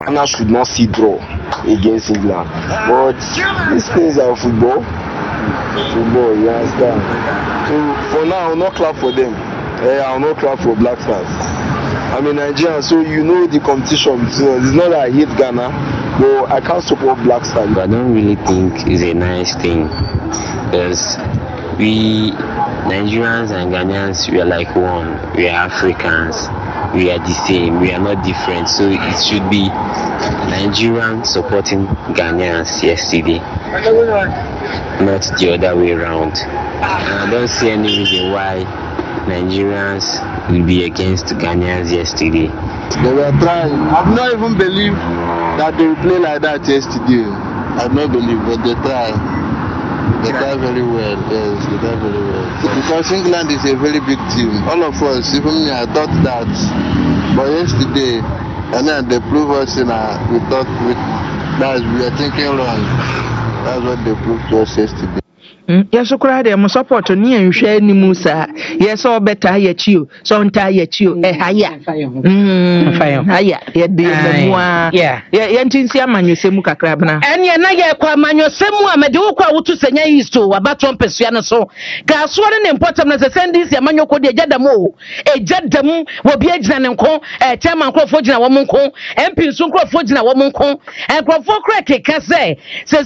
Ghana should not see draw against England. But these things are football. Football, you understand? So for now, I will not clap for them. I will not clap for Black Stars. I'm a Nigerian, so you know the competition. So it's not that I hate Ghana, but I can't support Black Stars. I don't really think it's a nice thing because we Nigerians and Ghanaians, we are like one. We are Africans. We are the same. We are not different. So it should be Nigerians supporting Ghanaians yesterday, not the other way around. And I don't see any reason why Nigerians will be against Ghanaians yesterday. They were trying. I've not even believed that they will play like that yesterday. I've not believed, but they try. They try very well. Yes, they try very well. Because England is a very big team. All of us, even me, I thought that. But yesterday, and then they proved us in we thought we are thinking wrong. That's what they proved to us yesterday. Yes, so crowd them support ni nhwe ni musa. Yes, all better ya chiu. So nta ya chiu haya. Haya. Ya de mo ya ntinsi amanyosemu kakra bna. Enya na ye kwa amanyosemu amede wo kwa wotu senya isto wabato mpesua no so. Ga so ne important na send this amanyoko de jadamo. Ejadam wo bia gina ne nko chairman krofo gina wo nko. MP nso krofo gina wo nko. Krofo kra keka se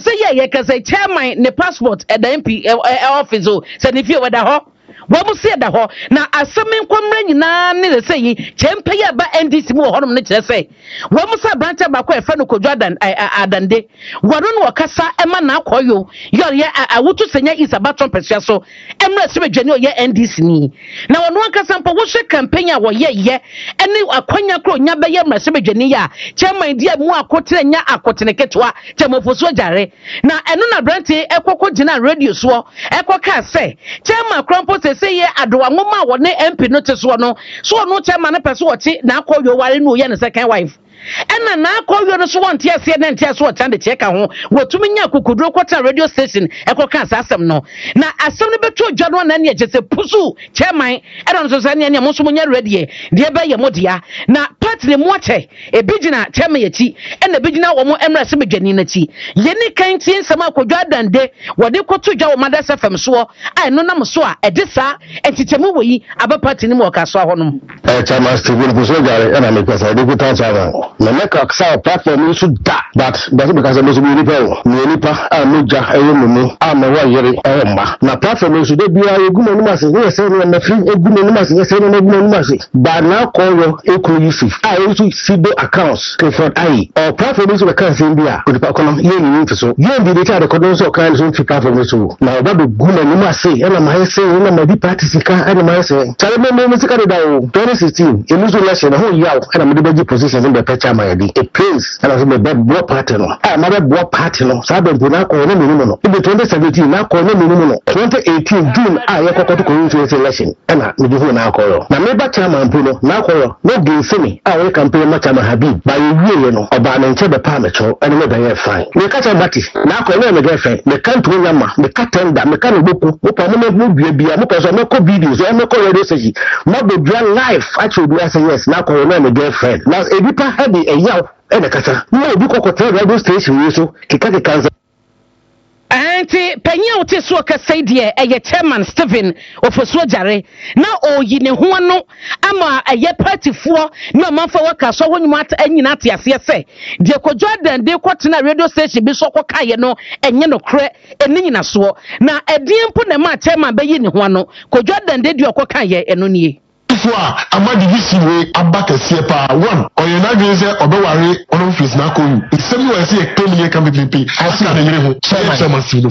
ye kase chairman ne passport e da office so if you were the ho Wamu see the ho na asemi nkwamra nyina ne le say chempe ya ba NDC mu honom ne kire say wamu sa branch ba ko efa no Kojo Adande waro no wakasa ema na akoyo yori awutu senya isabaton pesua so emra se bedwane o ye NDC ni na wono akasa mpo wo hwe campaign a wo ye ene akwanya kro nya be ye emra se bedwane ya chairman dia mu akotere nya akotene ketwa chemofoso jare na eno na branch ekoko gina radio so ekoka say chairman krompo say ye adowa ngoma wone MP no teso no so no chairman na pese wo ti na akoyo ware no ye ne second wife ena na akoyo no so won tie ase na ntia so wo tande cheka ho wotumi nya kokudro kwata radio station ekoka asasem no na asem no beto dwa no na ne jese pusu chairman era no so sa ne mo so mo nya radio de be ye modia na party ne mo ache e bigina chairman yachi ena bigina wo mo emra se bedwani na chi ye ni kan tie nsema Kojo Adande wode koto dwa wo madasa fam so ai no nam so a edisa entitemu woyi aba party ne mo ka so ahonom chairman Stephen Pusogare ena me pesa de kuta chairman na make aksa platform so da but because mo so ni nipa amoja eyomumu amawa yere ewma na platform so de bia eguma ni mase we say no na free eguma ni mase say no eguma ni mase ba na koyo ekoyisi so sibo accounts for ai or platform so can say bia ko pa kono ye ni so ye bi de ta de kodo so kan so platform so na ba do guma ni mase ena ma say ena ma di party sika ena ma say chale me sika da o 2016 eluso election ho yaw ena me de baji positions in the chairman a place and as a bad party no another bad party no sabe mpuna ko no minimum no in 2017 na ko no minimum no 2018 June ya kokoto ko yin election na me di ho na ko na me ba chairman mpuno na ko no ginsini we campaign ma chairman Habib ba ye no oba na nche be pa me cho ene me da ye fine me ka cha bati na ko no me get fine me kan to nyama me ka tenda me ka no boku mo pa mo bia mo ko so me ko videos me ko radio station mo be bia live actually do say yes na ko no me get fine na edipa heavy yaw ene kasa no bi kokote radio station we so kika kanza anti panya wote so ka say de eye chairman Stephen Ofosuo Jare na oyi ne ho no ama eye party fo na manfa waka so honyum ata anyina ate ase se de Kojo Adande kwotena radio station bi so kokaye no enye no kre eninyina so na edin mpo na ma chairman bayi ne ho no Kojo Adande de okokaye eno nie Amadi we abakasiye pa one oyena geze obeware ono office na ko nsemi we say 10 million can be paid as na yire ho chairman